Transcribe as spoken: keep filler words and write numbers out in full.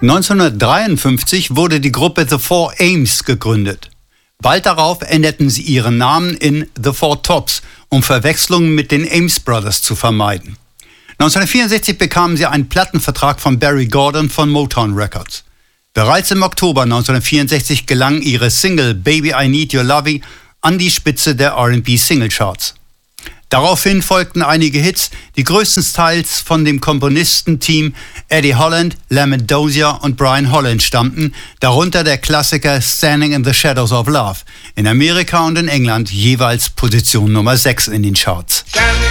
neunzehnhundertdreiundfünfzig wurde die Gruppe The Four Ames gegründet. Bald darauf änderten sie ihren Namen in The Four Tops, um Verwechslungen mit den Ames Brothers zu vermeiden. neunzehnhundertvierundsechzig bekamen sie einen Plattenvertrag von Barry Gordon von Motown Records. Bereits im Oktober neunzehnhundertvierundsechzig gelang ihre Single Baby I Need Your Lovey an die Spitze der R and B Singlecharts. Daraufhin folgten einige Hits, die größtenteils von dem Komponistenteam Eddie Holland, Lamont Dozier und Brian Holland stammten, darunter der Klassiker Standing in the Shadows of Love, in Amerika und in England jeweils Position Nummer sechs in den Charts. Standing